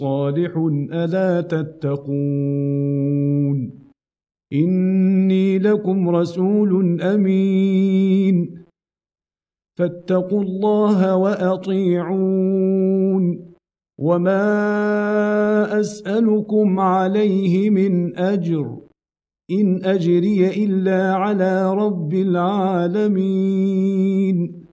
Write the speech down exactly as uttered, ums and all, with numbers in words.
صالح ألا تتقون إني لكم رسول أمين فاتقوا الله وأطيعون وما أسألكم عليه من أجر إن أجري إلا على رب العالمين